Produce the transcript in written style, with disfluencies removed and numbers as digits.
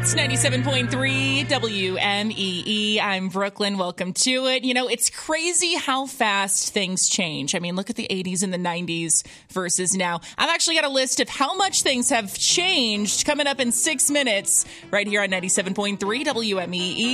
It's 97.3 WMEE. I'm Brooklyn. Welcome to it. You know, it's crazy how fast things change. I mean, look at the 80s and the 90s versus now. I've actually got a list of how much things have changed coming up in 6 minutes right here on 97.3 WMEE.